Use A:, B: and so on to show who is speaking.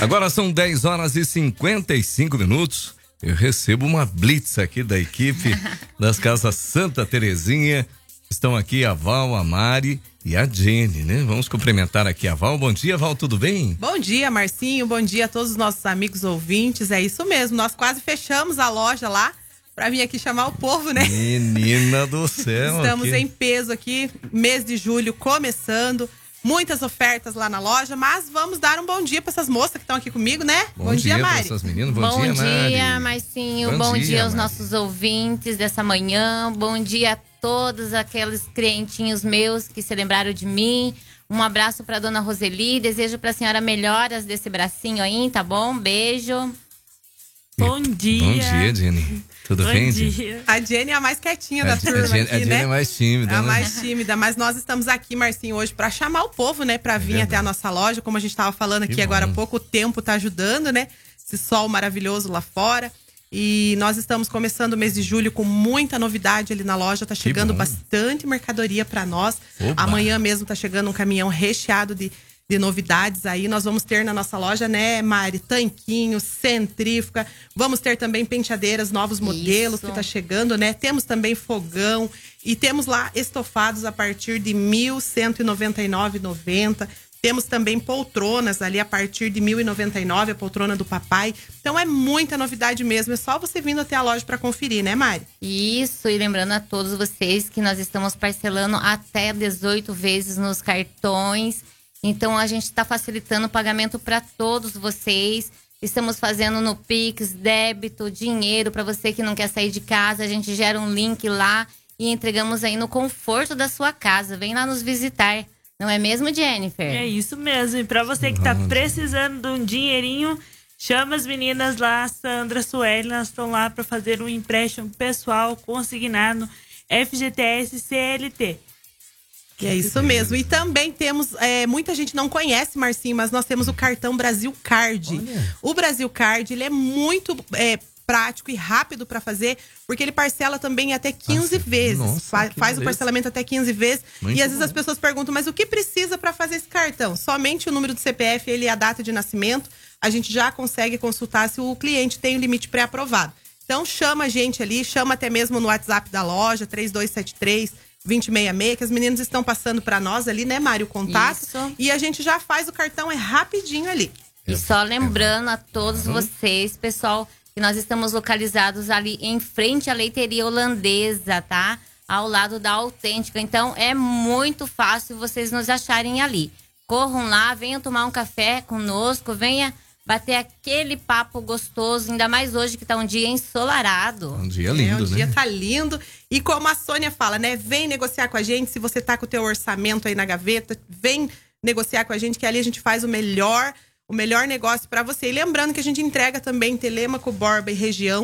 A: Agora são 10 horas e 55 minutos. Eu recebo uma blitz aqui da equipe das Casas Santa Terezinha. Estão aqui a Val, a Mari e a Jenny, né? Vamos cumprimentar aqui a Val. Bom dia, Val, tudo bem?
B: Bom dia, Marcinho. Bom dia a todos os nossos amigos ouvintes. É isso mesmo, nós quase fechamos a loja lá para vir aqui chamar o povo, né?
A: Menina do céu.
B: Estamos
A: aqui
B: em peso aqui, mês de julho começando. Muitas ofertas lá na loja, mas vamos dar um bom dia para essas moças que estão aqui comigo, né?
A: Bom dia, Mari. Essas meninas. Bom dia, Mari.
C: Marcinho. Bom dia aos nossos ouvintes dessa manhã. Bom dia a todos aqueles clientinhos meus que se lembraram de mim. Um abraço para dona Roseli. Desejo para a senhora melhoras desse bracinho aí, tá bom? Beijo.
D: Bom dia.
A: Bom dia, Jenny. Tudo bem, Jenny?
B: A Jenny é a mais quietinha da turma aqui, né?
A: A Jenny é mais tímida,
B: a mais tímida, mas nós estamos aqui, Marcinho, hoje para chamar o povo, né? Para vir até a nossa loja, como a gente estava falando aqui agora há pouco, o tempo tá ajudando, né? Esse sol maravilhoso lá fora. E nós estamos começando o mês de julho com muita novidade ali na loja, tá chegando bastante mercadoria para nós. Oba. Amanhã mesmo tá chegando um caminhão recheado de novidades aí. Nós vamos ter na nossa loja, né, Mari, tanquinho, centrífuga, vamos ter também penteadeiras, novos modelos que tá chegando, né? Temos também fogão e temos lá estofados a partir de R$ 1.199,90. Temos também poltronas ali a partir de R$ 1.099, a poltrona do papai. Então é muita novidade mesmo, é só você vindo até a loja para conferir, né, Mari?
C: Isso, e lembrando a todos vocês que nós estamos parcelando até 18 vezes nos cartões. Então, a gente está facilitando o pagamento para todos vocês. Estamos fazendo no Pix, débito, dinheiro. Para você que não quer sair de casa, a gente gera um link lá e entregamos aí no conforto da sua casa. Vem lá nos visitar. Não é mesmo, Jennifer?
D: É isso mesmo. E para você que está precisando de um dinheirinho, chama as meninas lá, Sandra, Sueli. Elas estão lá para fazer um empréstimo pessoal consignado FGTS CLT.
B: E é isso mesmo. E também temos, muita gente não conhece, Marcinho, mas nós temos o cartão Brasil Card. Olha. O Brasil Card, ele é muito prático e rápido para fazer, porque ele parcela também até 15 vezes. Nossa, faz o parcelamento até 15 vezes. Muito e às vezes as pessoas perguntam, mas o que precisa para fazer esse cartão? Somente o número do CPF, ele e a data de nascimento. A gente já consegue consultar se o cliente tem o limite pré-aprovado. Então chama a gente ali, chama até mesmo no WhatsApp da loja, 3273-2066, que as meninas estão passando para nós ali, né, Mário, o contato. Isso. E a gente já faz o cartão, rapidinho ali.
C: E só lembrando a todos vocês, pessoal, que nós estamos localizados ali em frente à leiteria holandesa, tá? Ao lado da Autêntica. Então, é muito fácil vocês nos acharem ali. Corram lá, venham tomar um café conosco, venha bater aquele papo gostoso, ainda mais hoje que tá um dia ensolarado.
A: Um dia lindo,
B: né? O dia tá lindo. E como a Sônia fala, né? Vem negociar com a gente. Se você tá com o teu orçamento aí na gaveta, vem negociar com a gente, que ali a gente faz o melhor negócio para você. E lembrando que a gente entrega também Telêmaco, Borba e região